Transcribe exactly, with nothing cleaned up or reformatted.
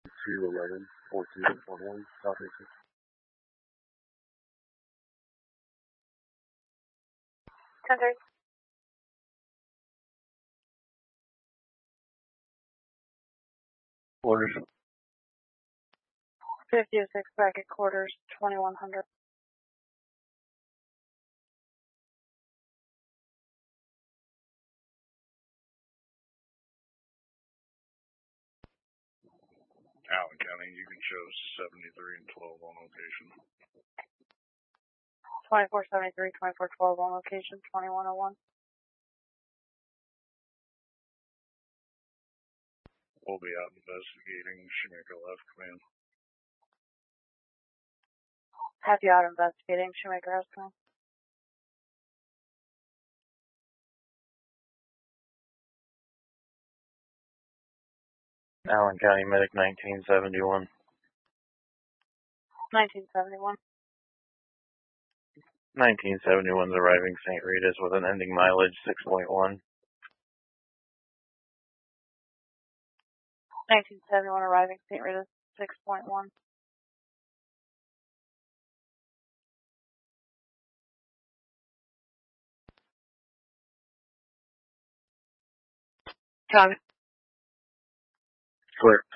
two eleven fourteen twenty-one South Eastern. ten thirty. Orders. fifty-six bracket quarters, twenty-one hundred. Allen County, you can show seventy-three and twelve on location. twenty-four seventy-three, twenty-four twelve on location, twenty-one oh one. We'll be out investigating. Shoemaker left command. Have you out investigating? Shoemaker has command. Allen County Medic nineteen seventy-one. nineteen seventy-one. nineteen seventy-one is arriving Saint Rita's with an ending mileage six point one. nineteen seventy-one arriving Saint Rita's six point one. Copy. Clear.